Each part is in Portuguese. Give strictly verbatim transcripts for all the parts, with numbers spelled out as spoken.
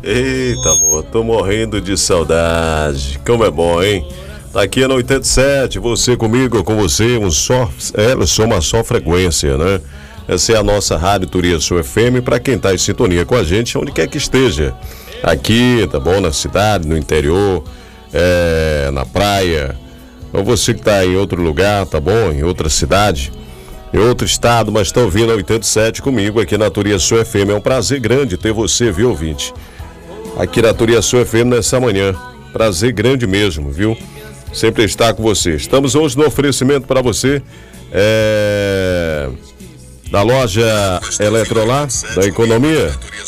Eita, amor, tô morrendo de saudade. Como é bom, hein? Tá aqui na oitenta e sete, você comigo, com você, um só, é, só uma só frequência, né? Essa é a nossa Rádio Turiaçu F M, para quem tá em sintonia com a gente, onde quer que esteja. Aqui, tá bom? Na cidade, no interior, é, na praia. Ou você que tá em outro lugar, tá bom? Em outra cidade, em outro estado, mas tá ouvindo a oitenta e sete comigo aqui na Turiaçu F M. É um prazer grande ter você, viu, ouvinte? Aqui na Turiaçu F M nessa manhã. Prazer grande mesmo, viu? Sempre estar com você. Estamos hoje no oferecimento para você é, da loja Eletrolar, da Economia.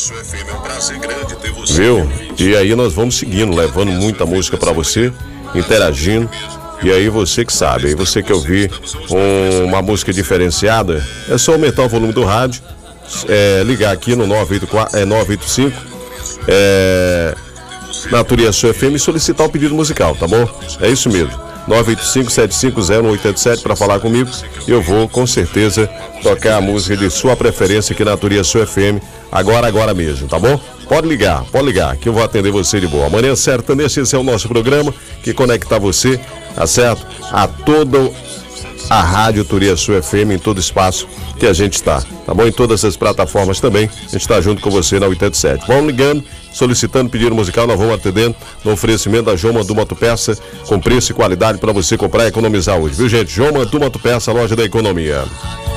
Viu? E aí nós vamos seguindo, levando muita música para você, interagindo. E aí você que sabe, aí você quer ouvir um, uma música diferenciada, é só aumentar o volume do rádio, é, ligar aqui no nove oito quatro, é, nove oito cinco, é, na Turiaçu F M e solicitar o pedido musical, tá bom? É isso mesmo. nove oito cinco, sete cinco zero, um oito sete para falar comigo. Eu vou, com certeza, tocar a música de sua preferência aqui na Turiaçu F M, agora, agora mesmo, tá bom? Pode ligar, pode ligar, que eu vou atender você de boa. Amanhã, sertaneja, esse é o nosso programa, que conecta você, tá certo? A toda a Rádio Turiaçu F M, em todo espaço que a gente está, tá bom? Em todas as plataformas também, a gente está junto com você na oitenta e sete. Vamos ligando, solicitando pedido musical, nós vamos atendendo no oferecimento da João Mandu Motopeça, com preço e qualidade para você comprar e economizar hoje, viu, gente? João Mandu Motopeça, loja da Economia.